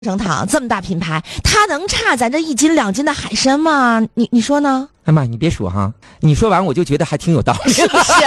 生堂这么大品牌，它能差咱这1斤2斤的海参吗？你说呢？ 哎妈，你别说哈，你说完我就觉得还挺有道理， 是不是？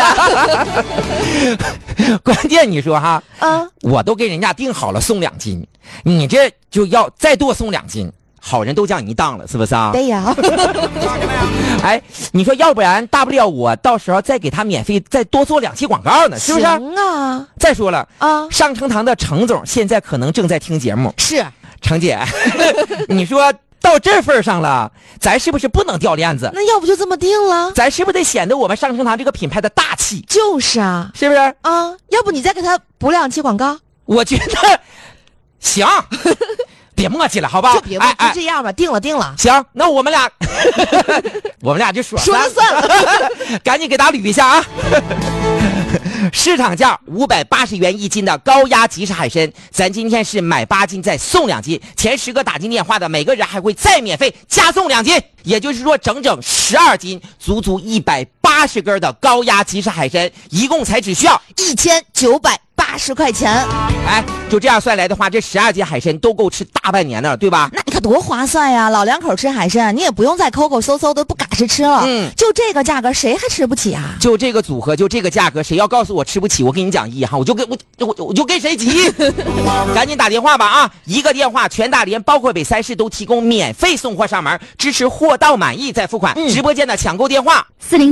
关键你说哈，我都给人家定好了送2斤，你这就要再多送2斤，好人都叫你一当了，是不是啊？ 对呀。 哎，你说要不然大不了我到时候再给他免费再多做2期广告呢，是不是？ 行啊。 再说了啊， 上城堂的程总现在可能正在听节目， 是程姐，你说到这份上了，咱是不是不能掉链子？ 那要不就这么定了？ 咱是不是得显得我们上城堂这个品牌的大气？ 就是啊， 是不是啊？要不你再给他补2期广告？ 我觉得行。别磨叽了，好吧？ 就别磨叽，就这样吧，定了。 行，那我们俩就说了算了， 赶紧给大家捋一下啊！市场价580元1斤的高压即食海参，咱今天是买8斤再送2斤，前10个打进电话的每个人还会再免费加送2斤，也就是说整整12斤，足足180根的高压即食海参，一共才只需要 1980块钱。 哎，就这样算来的话，这12斤海参都够吃大半年的，对吧？ 那你可多划算呀！老两口吃海参，你也不用再抠抠搜搜的不嘎实吃了。就这个价格，谁还吃不起啊？ 就这个组合，就这个价格，谁要告诉我吃不起，我跟你讲哈，我就跟谁急。赶紧打电话吧啊！一个电话，全大连包括北3市都提供免费送货上门，支持货到满意再付款。直播间的抢购电话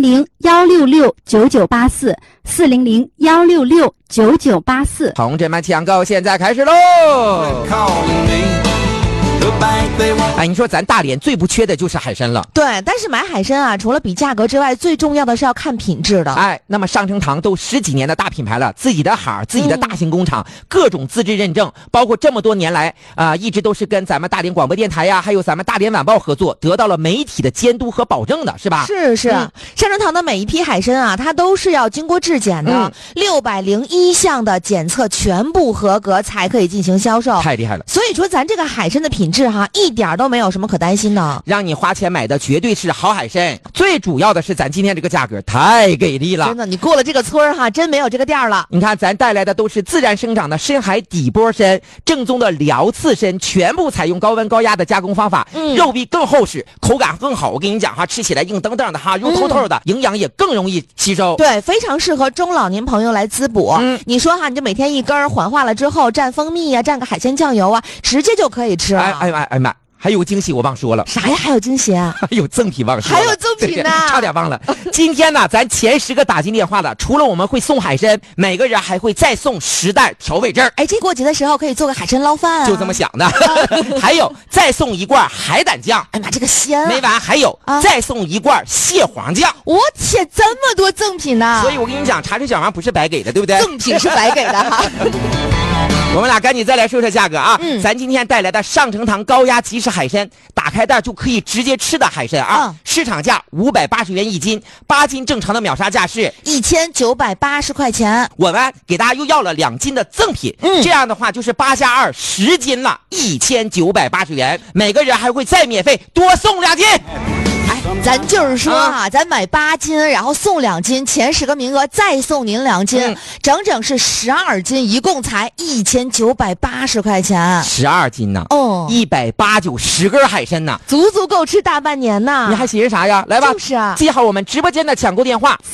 400-166-9984，400-166-9984。 同志们，抢购现在开始喽！哎，你说咱大连最不缺的就是海参了。 对，但是买海参啊，除了比价格之外，最重要的是要看品质的。 哎，那么上城堂都10几年的大品牌了，自己的海，自己的大型工厂，各种资质认证，包括这么多年来一直都是跟咱们大连广播电台呀，还有咱们大连晚报合作，得到了媒体的监督和保证的，是吧？ 是。上城堂的每一批海参啊，它都是要经过质检的，601项的检测全部合格才可以进行销售。 太厉害了！ 所以说咱这个海参的品质哈，一点都没有什么可担心的， 让你花钱买的绝对是好海参。最主要的是咱今天这个价格太给力了， 真的，你过了这个村哈，真没有这个店了。 你看咱带来的都是自然生长的深海底波参，正宗的辽刺参，全部采用高温高压的加工方法，肉壁更厚实，口感更好。我跟你讲哈，吃起来硬登登的哈，肉透透的，营养也更容易吸收。 对，非常适合中老年朋友来滋补。你说哈，你就每天1根，缓化了之后蘸蜂蜜呀，蘸个海鲜酱油啊，直接就可以吃了。 哎妈！还有惊喜我忘说了。 啥呀？还有惊喜啊？ 还有赠品忘说了。 还有赠品呢？ 差点忘了。今天呢，咱前10个打进电话的，除了我们会送海参，每个人还会再送10袋调味汁。 哎，这过节的时候可以做个海参捞饭啊。 就这么想的。还有再送1罐海胆酱。 哎妈，这个鲜啊！ 没完，还有再送1罐蟹黄酱。 我天，这么多赠品呢！ 所以我跟你讲，茶水小王不是白给的，对不对？ 赠品是白给的哈。 我们俩赶紧再来说说价格啊！咱今天带来的上城堂高压即食海参，打开袋就可以直接吃的海参啊！市场价580元1斤，8斤正常的秒杀价是 1980块钱。 我们给大家又要了2斤的赠品，这样的话就是8加2 10斤了，1980元，每个人还会再免费多送2斤。 咱就是说啊，咱买8斤，然后送2斤，前10个名额再送您2斤，整整是12斤，一共才1980块钱。 12斤呢？180根海参呢， 足足够吃大半年呢。 你还寻思啥呀？来吧， 就是啊， 记好我们直播间的抢购电话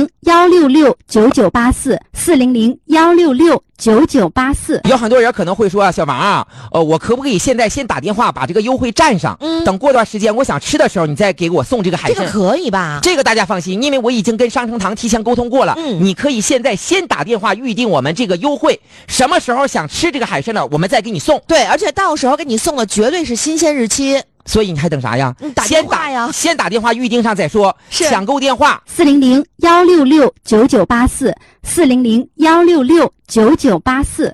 400-166-9984，400-166-9984。 有很多人可能会说啊，小王啊，我可不可以现在先打电话把这个优惠占上？等过段时间我想吃的时候，你再给我送这个海参。 这个可以吧？ 这个大家放心，因为我已经跟上城堂提前沟通过了。你可以现在先打电话预定我们这个优惠，什么时候想吃这个海参了，我们再给你送。 对，而且到时候给你送的绝对是新鲜日期。 所以你还等啥呀？ 打电话呀！ 先打电话预定上再说。抢购电话 400-166-9984，400-166-9984。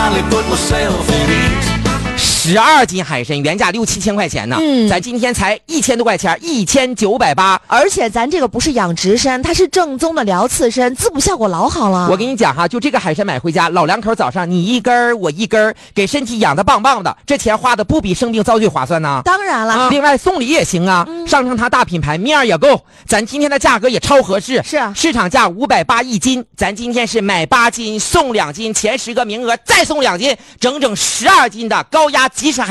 12斤海参原价6、7千块钱呢，咱今天才1000多块钱，1980。 而且咱这个不是养殖参，它是正宗的辽刺参，滋补效果老好了。 我跟你讲哈，就这个海参买回家，老两口早上你1根我1根，给身体养得棒棒的，这钱花的不比生病遭罪划算呢？ 当然了， 另外送礼也行啊，上城堂大品牌面也够，咱今天的价格也超合适。 是啊， 市场价5801斤，咱今天是买8斤送2斤，前10个名额再送2斤，整整12斤的高压吉士海